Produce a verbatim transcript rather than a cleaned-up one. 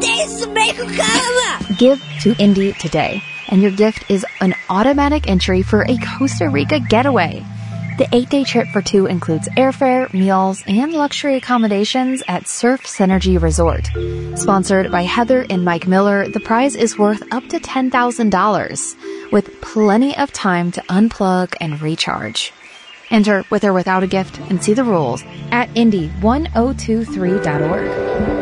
days to make a come! Give to Indie today, and your gift is an automatic entry for a Costa Rica getaway. The eight-day trip for two includes airfare, meals, and luxury accommodations at Surf Synergy Resort. Sponsored by Heather and Mike Miller, the prize is worth up to ten thousand dollars, with plenty of time to unplug and recharge. Enter with or without a gift and see the rules at indy ten twenty-three dot org.